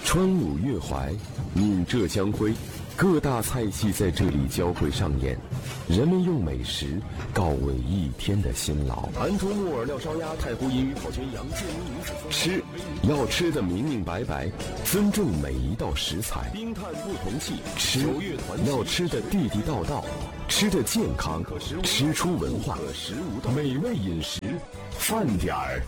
川鲁粤淮，闽浙江徽，各大菜系在这里交汇上演，人们用美食告慰一天的辛劳。安图木耳料烧鸭，太湖银鱼跑全羊，建宁女子吃要吃得明明白白，尊重每一道食材。冰炭不同气，吃要吃得地地道道，吃得健康，吃出文化。美味饮食，饭点儿